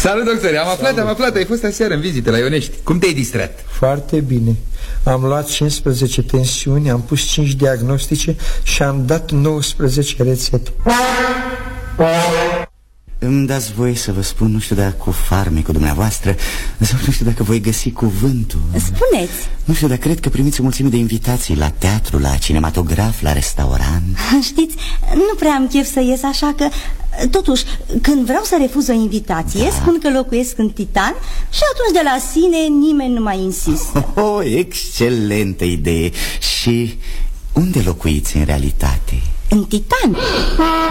Salut, doctor, am aflat, ai fost aseară în vizită la Ionești. Cum te-ai distrat? Foarte bine. Am luat 15 tensiuni, am pus 5 diagnostice și am dat 19 rețete. Îmi dați voie să vă spun, nu știu dacă cu farmecul dumneavoastră, sau nu știu dacă voi găsi cuvântul. Spuneți. Nu știu, dar cred că primiți o mulțime de invitații la teatru, la cinematograf, la restaurant. Știți, nu prea am chef să ies, așa că, totuși, când vreau să refuz o invitație, spun că locuiesc în Titan și atunci de la sine nimeni nu mai insistă. Excelentă idee. Și unde locuiți în realitate? În Titan.